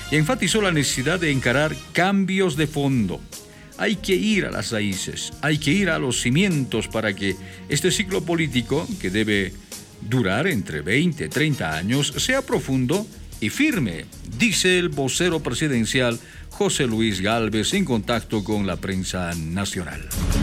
y enfatizó la necesidad de encarar cambios de fondo. Hay que ir a las raíces, hay que ir a los cimientos para que este ciclo político, que debe durar entre 20 y 30 años, sea profundo y firme, dice el vocero presidencial José Luis Gálvez en contacto con la prensa nacional.